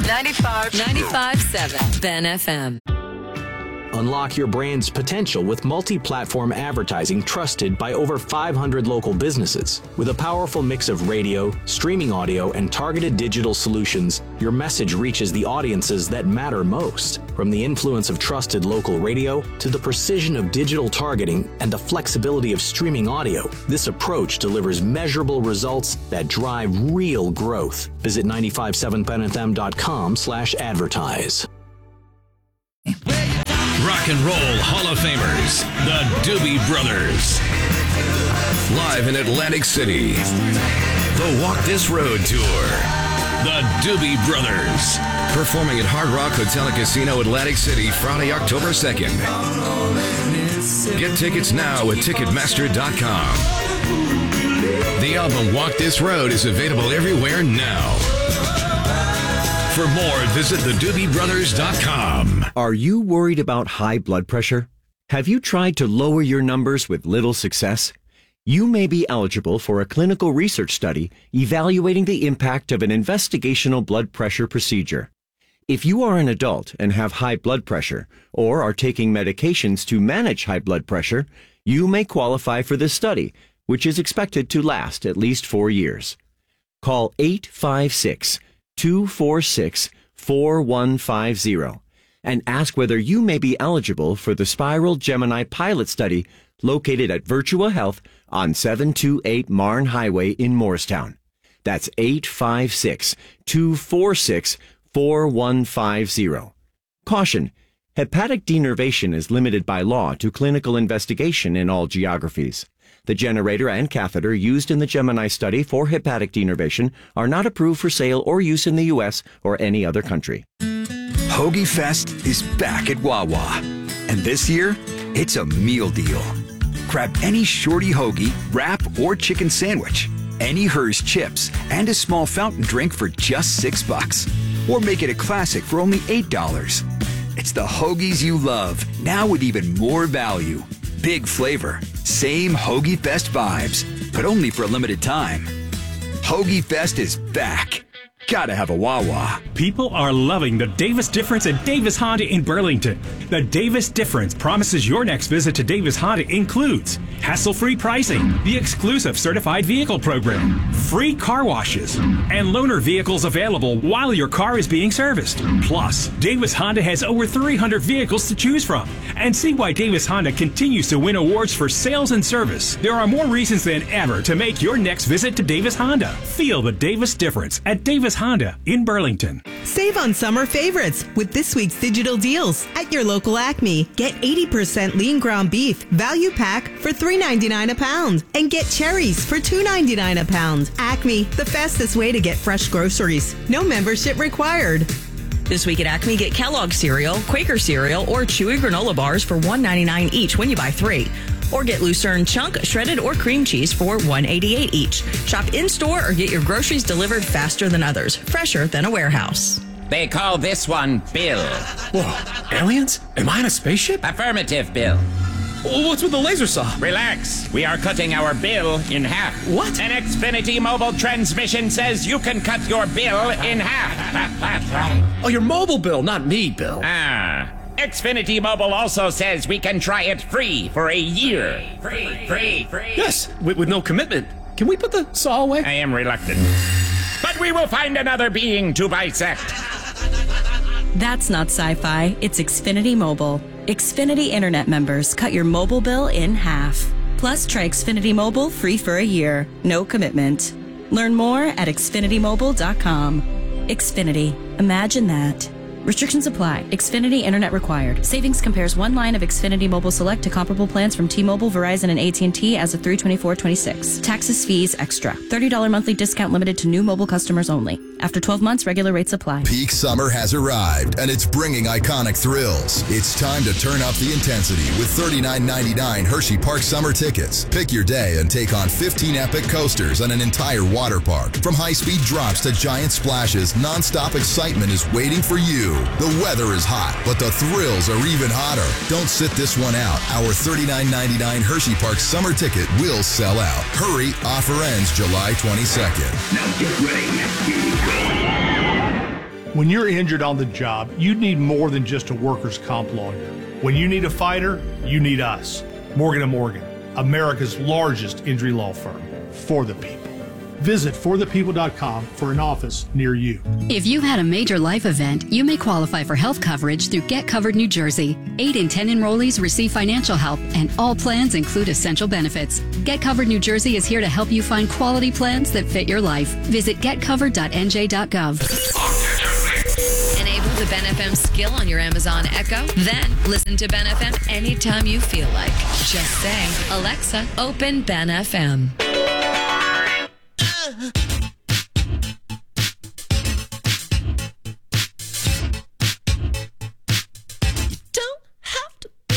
95.7 Ben FM. Unlock your brand's potential with multi-platform advertising trusted by over 500 local businesses. With a powerful mix of radio, streaming audio, and targeted digital solutions, your message reaches the audiences that matter most. From the influence of trusted local radio to the precision of digital targeting and the flexibility of streaming audio, this approach delivers measurable results that drive real growth. Visit 957benfm.com/advertise. Rock and Roll Hall of Famers, the Doobie Brothers. Live in Atlantic City, the Walk This Road Tour. The Doobie Brothers, performing at Hard Rock Hotel and Casino, Atlantic City, Friday, October 2nd. Get tickets now at Ticketmaster.com. The album Walk This Road is available everywhere now. For more, visit thedoobiebrothers.com. Are you worried about high blood pressure? Have you tried to lower your numbers with little success? You may be eligible for a clinical research study evaluating the impact of an investigational blood pressure procedure. If you are an adult and have high blood pressure or are taking medications to manage high blood pressure, you may qualify for this study, which is expected to last at least 4 years. Call 856-246-4150 and ask whether you may be eligible for the Spiral Gemini pilot study located at Virtua Health on 728 Marne Highway in Morristown. That's 856-246-4150. Caution: hepatic denervation is limited by law to clinical investigation in all geographies. The generator and catheter used in the Gemini study for hepatic denervation are not approved for sale or use in the U.S. or any other country. Hoagie Fest is back at Wawa. And this year, it's a meal deal. Grab any shorty hoagie, wrap, or chicken sandwich, any Hers chips, and a small fountain drink for just $6. Or make it a classic for only $8. It's the hoagies you love, now with even more value. Big flavor, same Hoagie Fest vibes, but only for a limited time. Hoagie Fest is back. Gotta have a Wawa. People are loving the Davis Difference at Davis Honda in Burlington. The Davis Difference promises your next visit to Davis Honda includes hassle-free pricing, the exclusive certified vehicle program, free car washes, and loaner vehicles available while your car is being serviced. Plus, Davis Honda has over 300 vehicles to choose from. And see why Davis Honda continues to win awards for sales and service. There are more reasons than ever to make your next visit to Davis Honda. Feel the Davis Difference at Davis Honda in Burlington. Save on summer favorites with this week's digital deals at your local Acme. Get 80% lean ground beef value pack for $3.99 a pound and get cherries for $2.99 a pound. Acme, the fastest way to get fresh groceries. No membership required. This week at Acme, get Kellogg cereal, Quaker cereal, or Chewy granola bars for $1.99 each when you buy 3. Or get Lucerne chunk, shredded, or cream cheese for $1.88 each. Shop in-store or get your groceries delivered faster than others, fresher than a warehouse. They call this one Bill. Whoa, aliens? Am I in a spaceship? Affirmative, Bill. What's with the laser saw? Relax. We are cutting our bill in half. What? An Xfinity mobile transmission says you can cut your bill in half. Oh, your mobile bill, not me, Bill. Ah. Xfinity Mobile also says we can try it free for a year. Free. Yes, with no commitment. Can we put the saw away? I am reluctant. But we will find another being to bisect. That's not sci-fi. It's Xfinity Mobile. Xfinity Internet members cut your mobile bill in half. Plus, try Xfinity Mobile free for a year. No commitment. Learn more at xfinitymobile.com. Xfinity. Imagine that. Restrictions apply. Xfinity Internet required. Savings compares one line of Xfinity Mobile Select to comparable plans from T-Mobile, Verizon, and AT&T as of 3/24/26. Taxes, fees, extra. $30 monthly discount limited to new mobile customers only. After 12 months, regular rates apply. Peak summer has arrived, and it's bringing iconic thrills. It's time to turn up the intensity with $39.99 Hershey Park summer tickets. Pick your day and take on 15 epic coasters and an entire water park. From high-speed drops to giant splashes, nonstop excitement is waiting for you. The weather is hot, but the thrills are even hotter. Don't sit this one out. Our $39.99 Hershey Park summer ticket will sell out. Hurry, offer ends July 22nd. Now get ready. Here we go. When you're injured on the job, you need more than just a workers' comp lawyer. When you need a fighter, you need us. Morgan & Morgan, America's largest injury law firm. For the people. Visit forthepeople.com for an office near you. If you had a major life event, you may qualify for health coverage through Get Covered New Jersey. 8 in 10 enrollees receive financial help, and all plans include essential benefits. Get Covered New Jersey is here to help you find quality plans that fit your life. Visit getcovered.nj.gov. Enable the Ben FM skill on your Amazon Echo. Then listen to Ben FM anytime you feel like. Just say, Alexa, open Ben FM.